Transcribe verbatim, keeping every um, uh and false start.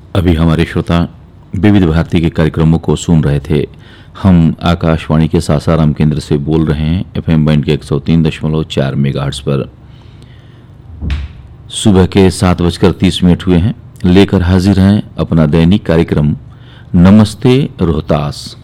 अभी हमारे श्रोता विविध भारती के कार्यक्रमों को सुन रहे थे। हम आकाशवाणी के सासाराम केंद्र से बोल रहे हैं एफएम बैंड के एक सौ तीन दशमलव चार मेगाहर्ट्ज पर। सुबह के सात बजकर तीस मिनट हुए हैं। लेकर हाजिर हैं अपना दैनिक कार्यक्रम नमस्ते रोहतास।